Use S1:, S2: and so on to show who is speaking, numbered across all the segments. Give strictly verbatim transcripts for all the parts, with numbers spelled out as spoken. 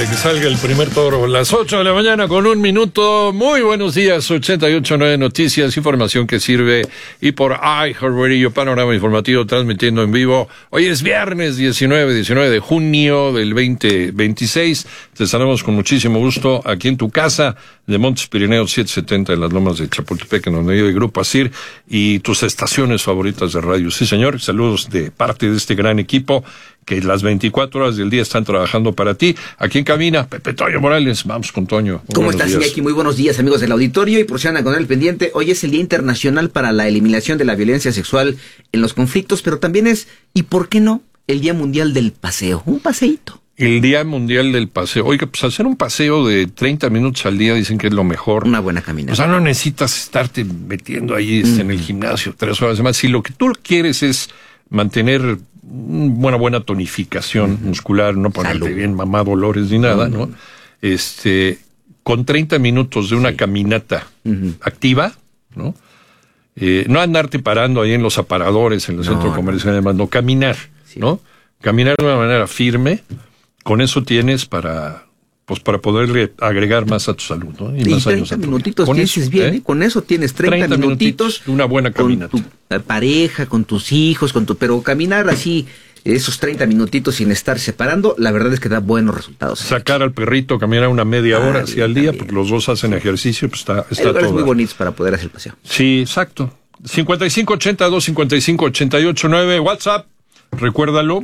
S1: órale, que salga el primer toro. Las ocho de la mañana con un minuto. Muy buenos días, ochenta y ocho punto nueve Noticias, información que sirve. Y por iHeartRadio, panorama informativo, transmitiendo en vivo. Hoy es viernes diecinueve de junio del veinte veintiséis. Te saludamos con muchísimo gusto aquí en tu casa de Montes Pirineos setecientos setenta en las Lomas de Chapultepec, en donde vive el Grupo Asir y tus estaciones favoritas de radio. Sí, señor, saludos de parte de este gran equipo que las veinticuatro horas del día están trabajando para ti. Aquí en cabina, Pepe Toño Morales. Vamos con Toño. Muy
S2: ¿Cómo estás, Iñaki? Muy buenos días, amigos del auditorio. Y por si andan con el pendiente, hoy es el Día Internacional para la Eliminación de la Violencia Sexual en los Conflictos, pero también es, ¿y por qué no?, el Día Mundial del Paseo. Un paseíto. El
S1: Día Mundial del Paseo. Oiga, pues hacer un paseo de treinta minutos al día dicen que es lo mejor.
S2: Una buena caminata.
S1: O sea, no necesitas estarte metiendo ahí mm. en el gimnasio tres horas más. Si lo que tú quieres es mantener una buena tonificación uh-huh. muscular, no ponerte Salud. bien mamá dolores ni nada, uh-huh. ¿no? Este, con treinta minutos de una sí. caminata uh-huh. activa, ¿no? Eh, no andarte parando ahí en los aparadores, en el no, centro comercial, no. además, no, caminar, sí. ¿no? Caminar de una manera firme, con eso tienes para... pues para poderle agregar más a tu salud, ¿no? Y, y más
S2: treinta minutitos, con eso, bien, ¿eh? Con eso tienes treinta, treinta minutitos,
S1: minutitos, una buena caminata.
S2: Con tu pareja, con tus hijos, con tu, pero caminar así, esos treinta minutitos sin estar separando, la verdad es que da buenos resultados.
S1: Sacar al perrito, caminar una media hora ah, hacia al día, porque los dos hacen ejercicio, pues está, está todo.
S2: Hay muy bonitos para poder hacer el paseo.
S1: Sí, exacto. cincuenta y cinco ochenta y dos, cincuenta y cinco ochenta y ocho nueve, WhatsApp, recuérdalo.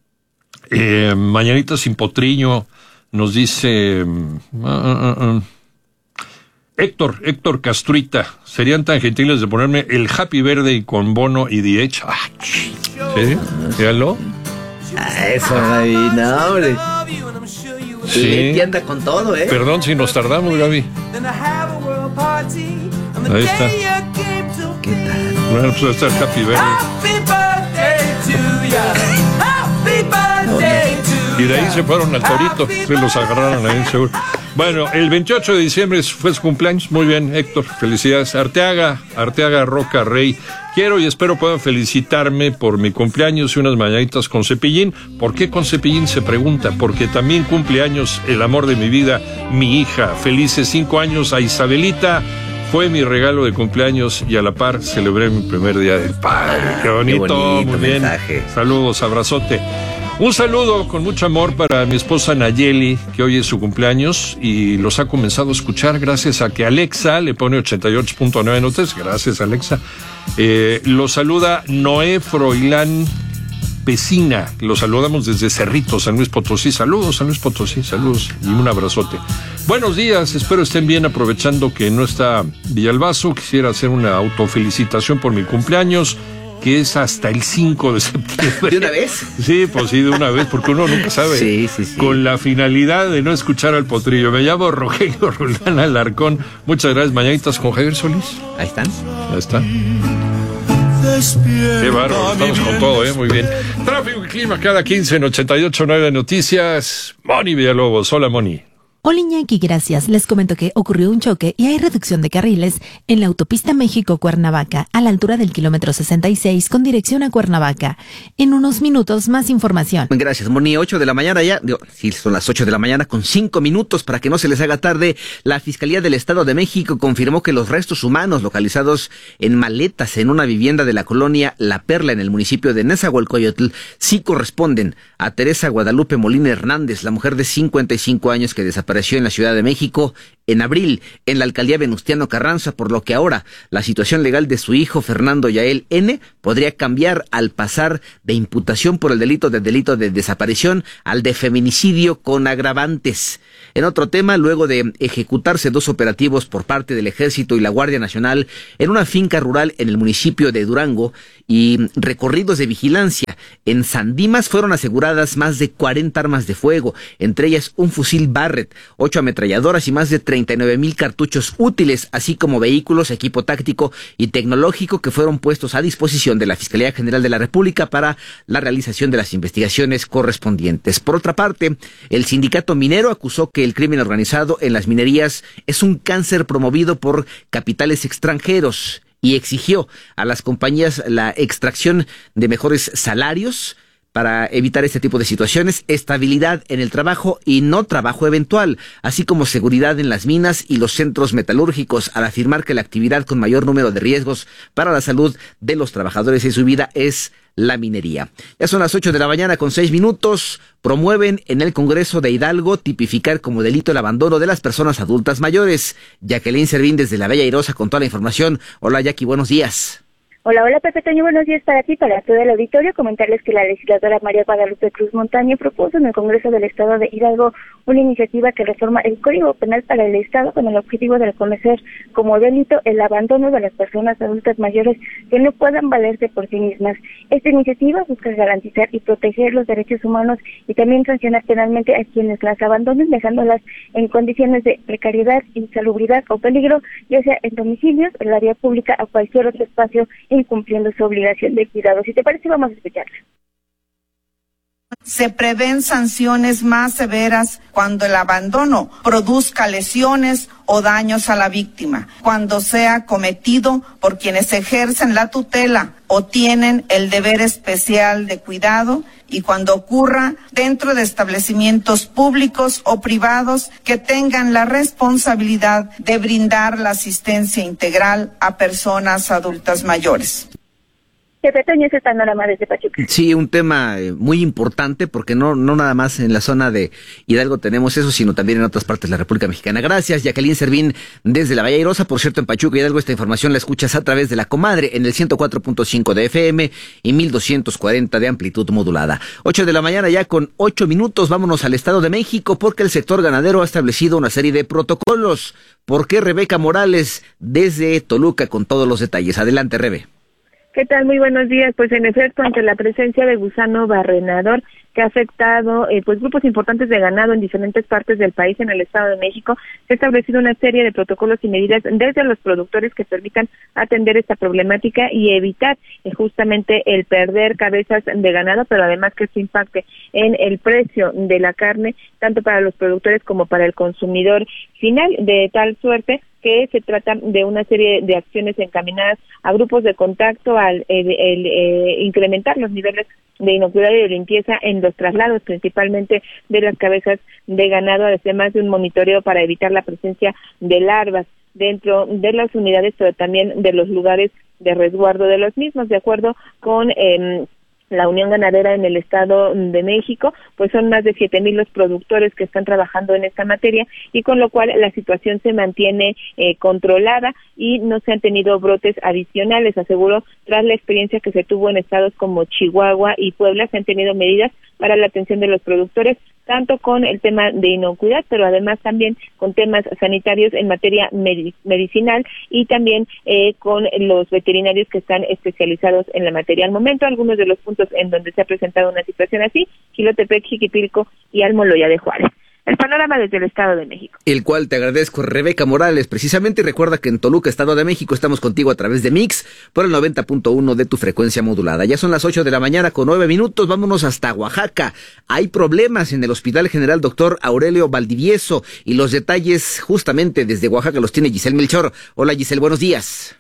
S1: Eh, Mañanita sin potrillo. Nos dice uh, uh, uh, Héctor, Héctor Castruita, serían tan gentiles de ponerme el Happy Birthday con Bono y D H. Ah, ¿sí? Fíjalo.
S2: Ah, eso, Gaby, no, hombre.
S1: Sí.
S2: Leti anda con todo, ¿eh?
S1: Perdón si nos tardamos, Gaby. Ahí está.
S2: ¿Qué tal?
S1: Bueno, pues está el Happy Birthday. Y de ahí se fueron al torito, se los agarraron ahí seguro. Bueno, el veintiocho de diciembre fue su cumpleaños, muy bien, Héctor, felicidades. Arteaga, Arteaga Roca Rey, quiero y espero puedan felicitarme por mi cumpleaños y unas mañanitas con Cepillín. ¿Por qué con Cepillín?, se pregunta. Porque también cumpleaños el amor de mi vida, mi hija. Felices cinco años a Isabelita. Fue mi regalo de cumpleaños y a la par celebré mi primer día del padre. Qué bonito,
S2: Qué bonito
S1: muy bien.
S2: Mensaje.
S1: Saludos, abrazote. Un saludo con mucho amor para mi esposa Nayeli, que hoy es su cumpleaños y los ha comenzado a escuchar gracias a que Alexa le pone ochenta y ocho punto nueve notas. Gracias, Alexa. Eh, los saluda Noé Froilán Pesina. Los saludamos desde Cerrito, San Luis Potosí. Saludos, San Luis Potosí, saludos y un abrazote. Buenos días, espero estén bien, aprovechando que no está Villalbazo. Quisiera hacer una autofelicitación por mi cumpleaños, que es hasta el cinco de septiembre.
S2: ¿De una vez?
S1: Sí, pues sí, de una vez, porque uno nunca sabe.
S2: Sí, sí, sí.
S1: Con la finalidad de no escuchar al potrillo. Me llamo Rogelio Rolán Alarcón. Muchas gracias. Mañanitas con Javier Solís.
S2: Ahí están.
S1: Ahí está. Qué bárbaro, estamos con todo, ¿eh? Muy bien. Tráfico y clima cada quince en ochenta y ocho punto nueve Noticias. Moni Villalobos. Hola, Moni.
S3: Hola, Iñaki, gracias. Les comento que ocurrió un choque y hay reducción de carriles en la autopista México-Cuernavaca, a la altura del kilómetro sesenta y seis, con dirección a Cuernavaca. En unos minutos, más información.
S2: Gracias, Moni. ocho de la mañana ya. Digo, sí, son las ocho de la mañana con cinco minutos para que no se les haga tarde. La Fiscalía del Estado de México confirmó que los restos humanos localizados en maletas en una vivienda de la colonia La Perla en el municipio de Nezahualcóyotl sí corresponden a Teresa Guadalupe Molina Hernández, la mujer de cincuenta y cinco años que desapareció en la Ciudad de México en abril en la alcaldía Venustiano Carranza, por lo que ahora la situación legal de su hijo Fernando Yael N. podría cambiar al pasar de imputación por el delito de delito de desaparición al de feminicidio con agravantes. En otro tema, luego de ejecutarse dos operativos por parte del Ejército y la Guardia Nacional en una finca rural en el municipio de Durango y recorridos de vigilancia en San Dimas, fueron aseguradas más de cuarenta armas de fuego, entre ellas un fusil Barrett, ocho ametralladoras y más de treinta y nueve mil cartuchos útiles, así como vehículos, equipo táctico y tecnológico que fueron puestos a disposición de la Fiscalía General de la República para la realización de las investigaciones correspondientes. Por otra parte, el sindicato minero acusó que el crimen organizado en las minerías es un cáncer promovido por capitales extranjeros y exigió a las compañías la extracción de mejores salarios, para evitar este tipo de situaciones, estabilidad en el trabajo y no trabajo eventual, así como seguridad en las minas y los centros metalúrgicos, al afirmar que la actividad con mayor número de riesgos para la salud de los trabajadores y su vida es la minería. Ya son las ocho de la mañana con seis minutos. Promueven en el Congreso de Hidalgo tipificar como delito el abandono de las personas adultas mayores. Jacqueline Servín desde la Bella Airosa con toda la información. Hola Jackie, buenos días.
S4: Hola, hola Pepe Toño, buenos días para ti, para todo el auditorio. Comentarles que la legisladora María Guadalupe Cruz Montaño propuso en el Congreso del Estado de Hidalgo una iniciativa que reforma el Código Penal para el Estado con el objetivo de reconocer como delito el abandono de las personas adultas mayores que no puedan valerse por sí mismas. Esta iniciativa busca garantizar y proteger los derechos humanos y también sancionar penalmente a quienes las abandonen, dejándolas en condiciones de precariedad, insalubridad o peligro, ya sea en domicilios, en la vía pública o cualquier otro espacio, incumpliendo su obligación de cuidado. Si te parece, vamos a escucharla.
S5: Se prevén sanciones más severas cuando el abandono produzca lesiones o daños a la víctima, cuando sea cometido por quienes ejercen la tutela o tienen el deber especial de cuidado, y cuando ocurra dentro de establecimientos públicos o privados que tengan la responsabilidad de brindar la asistencia integral a personas adultas mayores.
S4: Pepe Toño, ese panorama desde Pachuca.
S2: Sí, un tema eh, muy importante porque no no nada más en la zona de Hidalgo tenemos eso, sino también en otras partes de la República Mexicana. Gracias, Jacqueline Servín desde la Bella Airosa. Por cierto, en Pachuca, Hidalgo, esta información la escuchas a través de La Comadre en el ciento cuatro punto cinco de F M y mil doscientos cuarenta de amplitud modulada. Ocho de la mañana ya con ocho minutos, vámonos al Estado de México porque el sector ganadero ha establecido una serie de protocolos. ¿Por qué? Rebeca Morales desde Toluca con todos los detalles. Adelante, Rebe.
S6: ¿Qué tal? Muy buenos días. Pues en efecto, ante la presencia de gusano barrenador que ha afectado eh, pues grupos importantes de ganado en diferentes partes del país, en el Estado de México, se ha establecido una serie de protocolos y medidas desde los productores que permitan atender esta problemática y evitar eh, justamente el perder cabezas de ganado, pero además que esto impacte en el precio de la carne, tanto para los productores como para el consumidor final, de tal suerte que se trata de una serie de acciones encaminadas a grupos de contacto, al el, el, eh, incrementar los niveles de inocuidad y de limpieza en los traslados, principalmente de las cabezas de ganado, además de un monitoreo para evitar la presencia de larvas dentro de las unidades, pero también de los lugares de resguardo de los mismos, de acuerdo con eh, la Unión Ganadera en el Estado de México, pues son más de siete mil los productores que están trabajando en esta materia, y con lo cual la situación se mantiene eh, controlada y no se han tenido brotes adicionales. Aseguró, tras la experiencia que se tuvo en estados como Chihuahua y Puebla, se han tenido medidas para la atención de los productores, tanto con el tema de inocuidad, pero además también con temas sanitarios en materia medic- medicinal y también eh, con los veterinarios que están especializados en la materia. Al momento, algunos de los puntos en donde se ha presentado una situación así: Jilotepec, Jiquipilco y Almoloya de Juárez. El panorama desde el Estado de México.
S2: El cual te agradezco, Rebeca Morales, precisamente. Y recuerda que en Toluca, Estado de México, estamos contigo a través de Mix por el noventa punto uno de tu frecuencia modulada. Ya son las ocho de la mañana con nueve minutos, vámonos hasta Oaxaca. Hay problemas en el Hospital General Doctor Aurelio Valdivieso y los detalles justamente desde Oaxaca los tiene Giselle Melchor. Hola Giselle, buenos días.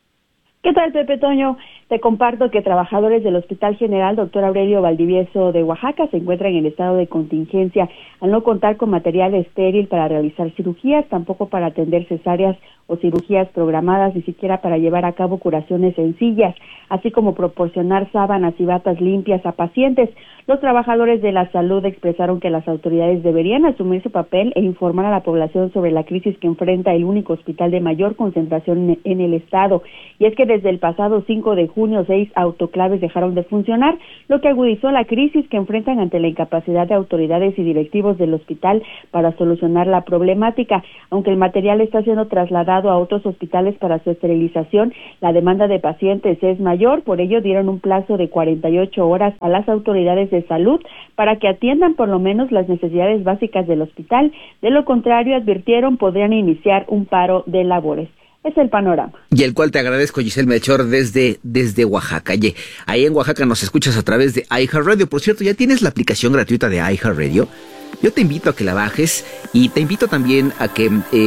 S7: ¿Qué tal, Pepe Toño? Te comparto que trabajadores del Hospital General Doctor Aurelio Valdivieso de Oaxaca se encuentran en estado de contingencia al no contar con material estéril para realizar cirugías, tampoco para atender cesáreas o cirugías programadas, ni siquiera para llevar a cabo curaciones sencillas, así como proporcionar sábanas y batas limpias a pacientes. Los trabajadores de la salud expresaron que las autoridades deberían asumir su papel e informar a la población sobre la crisis que enfrenta el único hospital de mayor concentración en el estado. Y es que desde el pasado cinco de junio, seis autoclaves dejaron de funcionar, lo que agudizó la crisis que enfrentan ante la incapacidad de autoridades y directivos del hospital para solucionar la problemática. Aunque el material está siendo trasladado a otros hospitales para su esterilización, la demanda de pacientes es mayor, por ello dieron un plazo de cuarenta y ocho horas a las autoridades de salud para que atiendan por lo menos las necesidades básicas del hospital. De lo contrario, advirtieron, podrían iniciar un paro de labores. Es el panorama.
S2: Y el cual te agradezco, Giselle Melchor, desde, desde Oaxaca. Y ahí en Oaxaca nos escuchas a través de iHeartRadio. Por cierto, ¿ya tienes la aplicación gratuita de iHeartRadio? Yo te invito a que la bajes y te invito también a que eh,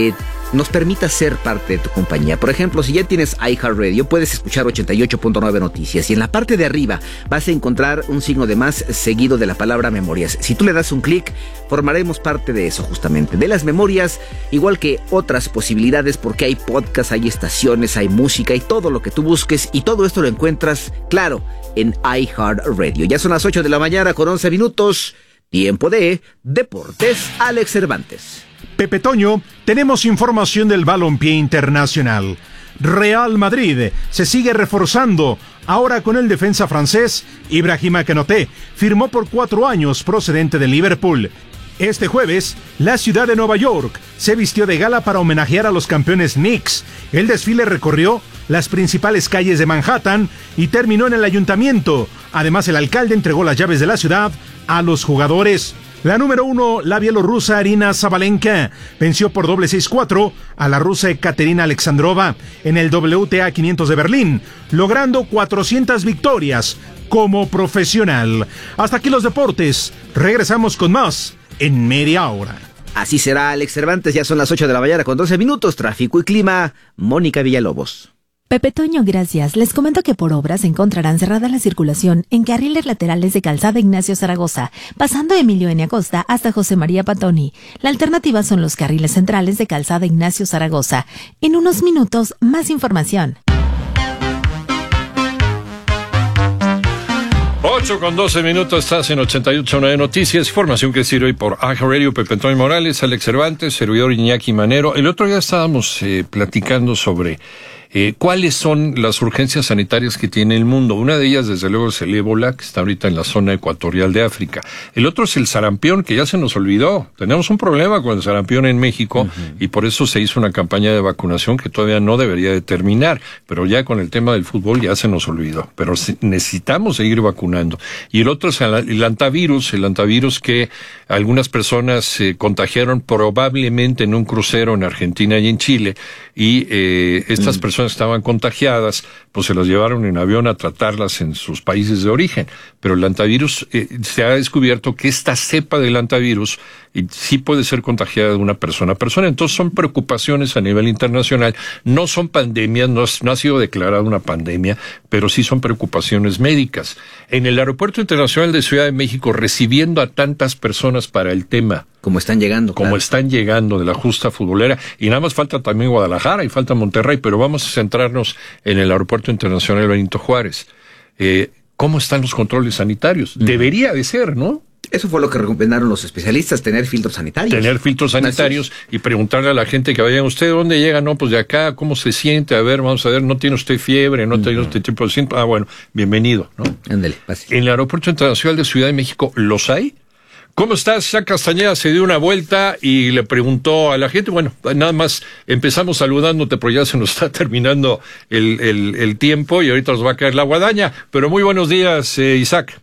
S2: nos permita ser parte de tu compañía. Por ejemplo, si ya tienes iHeartRadio, puedes escuchar ochenta y ocho punto nueve Noticias y en la parte de arriba vas a encontrar un signo de más seguido de la palabra memorias. Si tú le das un clic, formaremos parte de eso justamente, de las memorias, igual que otras posibilidades, porque hay podcasts, hay estaciones, hay música y todo lo que tú busques, y todo esto lo encuentras, claro, en iHeartRadio. Ya son las ocho de la mañana con once minutos, tiempo de Deportes. Alex Cervantes.
S8: Pepe Toño, tenemos información del balompié internacional. Real Madrid se sigue reforzando, ahora con el defensa francés Ibrahima Konaté, firmó por cuatro años procedente de Liverpool. Este jueves, la ciudad de Nueva York se vistió de gala para homenajear a los campeones Knicks. El desfile recorrió las principales calles de Manhattan y terminó en el ayuntamiento. Además, el alcalde entregó las llaves de la ciudad a los jugadores. La número uno, la bielorrusa Arina Sabalenka, venció por doble seis cuatro a la rusa Ekaterina Alexandrova en el W T A quinientos de Berlín, logrando cuatrocientas victorias como profesional. Hasta aquí los deportes. Regresamos con más en media hora.
S2: Así será, Alex Cervantes. Ya son las ocho de la mañana con doce minutos. Tráfico y clima, Mónica Villalobos.
S3: Pepe Toño, gracias. Les comento que por obras encontrarán cerrada la circulación en carriles laterales de Calzada Ignacio Zaragoza, pasando Emilio N. Acosta hasta José María Patoni. La alternativa son los carriles centrales de Calzada Ignacio Zaragoza. En unos minutos, más información.
S1: ocho con doce minutos, estás en ochenta y ocho punto nueve Noticias, información que sirve hoy por iHeartRadio. Pepe Toño Morales, Alex Cervantes, servidor Iñaki Manero. El otro día estábamos eh, platicando sobre Eh, ¿cuáles son las urgencias sanitarias que tiene el mundo? Una de ellas, desde luego, es el ébola, que está ahorita en la zona ecuatorial de África. El otro es el sarampión, que ya se nos olvidó. Tenemos un problema con el sarampión en México, uh-huh. y por eso se hizo una campaña de vacunación que todavía no debería de terminar. Pero ya con el tema del fútbol ya se nos olvidó. Pero necesitamos seguir vacunando. Y el otro es el antivirus, el antivirus que algunas personas se eh, contagiaron probablemente en un crucero en Argentina y en Chile, y eh, estas mm. personas estaban contagiadas, pues se las llevaron en avión a tratarlas en sus países de origen. Pero el antivirus, eh, se ha descubierto que esta cepa del antivirus y sí puede ser contagiada de una persona a persona. Entonces son preocupaciones a nivel internacional. No son pandemias, no, no ha sido declarada una pandemia, pero sí son preocupaciones médicas. En el Aeropuerto Internacional de Ciudad de México, recibiendo a tantas personas para el tema.
S2: Como están llegando.
S1: Como
S2: claro.
S1: están llegando de la justa futbolera. Y nada más falta también Guadalajara y falta Monterrey, pero vamos a centrarnos en el Aeropuerto Internacional Benito Juárez. Eh, ¿Cómo están los controles sanitarios? Mm. Debería de ser, ¿no?
S2: Eso fue lo que recomendaron los especialistas, tener filtros sanitarios.
S1: Tener filtros sanitarios y preguntarle a la gente que vaya, ¿usted dónde llega? No, pues de acá, ¿cómo se siente? A ver, vamos a ver, ¿no tiene usted fiebre? ¿No uh-huh. tiene usted tipo de síntomas? Ah, bueno, bienvenido, ¿no?
S2: Ándale, fácil.
S1: En el Aeropuerto Internacional de Ciudad de México, ¿los hay? ¿Cómo estás? Isaac Castañeda se dio una vuelta y le preguntó a la gente, bueno, nada más empezamos saludándote, pero ya se nos está terminando el, el, el tiempo y ahorita nos va a caer la guadaña, pero muy buenos días, eh, Isaac.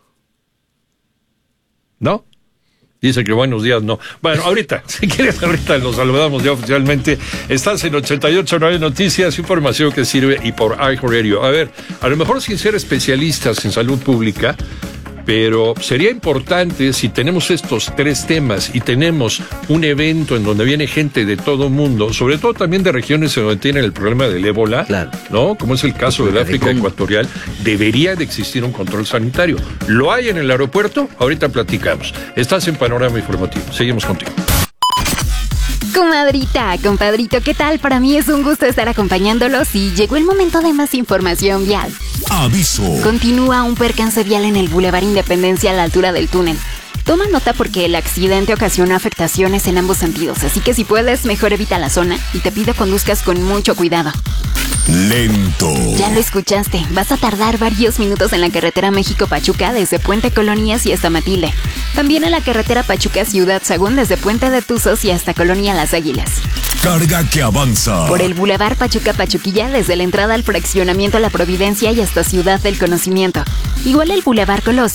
S1: ¿No? Dice que buenos días, no. Bueno, ahorita, si quieres, ahorita los saludamos ya oficialmente. Estás en ochenta y ocho punto nueve Noticias, información que sirve y por iHeartRadio. A ver, a lo mejor sin ser especialistas en salud pública, pero sería importante si tenemos estos tres temas y tenemos un evento en donde viene gente de todo el mundo, sobre todo también de regiones en donde tienen el problema del ébola,
S2: claro.
S1: ¿no? Como es el caso del África ecuatorial, debería de existir un control sanitario. ¿Lo hay en el aeropuerto? Ahorita platicamos. Estás en Panorama Informativo. Seguimos contigo.
S9: Comadrita, compadrito, ¿qué tal? Para mí es un gusto estar acompañándolos y llegó el momento de más información vial.
S10: Aviso.
S9: Continúa un percance vial en el Boulevard Independencia a la altura del túnel. Toma nota porque el accidente ocasionó afectaciones en ambos sentidos, así que si puedes, mejor evita la zona y te pido conduzcas con mucho cuidado.
S10: Lento.
S9: Ya lo escuchaste, vas a tardar varios minutos en la carretera México-Pachuca desde Puente Colonias y hasta Matilde. También en la carretera Pachuca-Ciudad Sagún desde Puente de Tuzos y hasta Colonia Las Águilas.
S10: Carga que avanza.
S9: Por el Boulevard Pachuca-Pachuquilla desde la entrada al fraccionamiento La Providencia y hasta Ciudad del Conocimiento. Igual el Boulevard Colosio